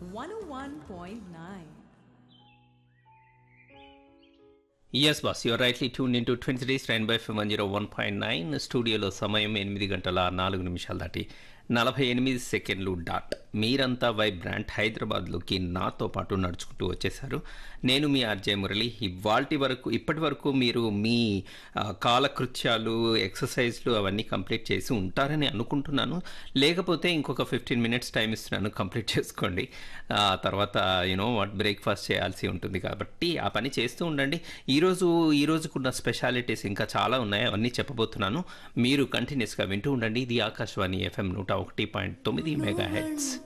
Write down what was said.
101.9. Yes, boss. You're rightly tuned into 23 Stand by FM 101.9 స్టూడియోలో సమయం 8 గంటల 4 నిమిషాలు దాటి 48 సెకండ్లు డాట్. మీరంతా వైబ్రాంట్ హైదరాబాద్లోకి నాతో పాటు నడుచుకుంటూ వచ్చేసారు. నేను మీ ఆర్జే మురళి. ఇప్పటి వరకు మీరు మీ కాలకృత్యాలు, ఎక్సర్సైజ్లు అవన్నీ కంప్లీట్ చేసి ఉంటారని అనుకుంటున్నాను. లేకపోతే ఇంకొక 15 మినిట్స్ టైం ఇస్తున్నాను, కంప్లీట్ చేసుకోండి. తర్వాత బ్రేక్ఫాస్ట్ చేయాల్సి ఉంటుంది కాబట్టి ఆ పని చేస్తూ ఉండండి. ఈ రోజుకున్న స్పెషాలిటీస్ ఇంకా చాలా ఉన్నాయి, అవన్నీ చెప్పబోతున్నాను. మీరు కంటిన్యూస్గా వింటూ ఉండండి. ఇది ఆకాశవాణి FM 101.9 మెగాహెర్ట్జ్.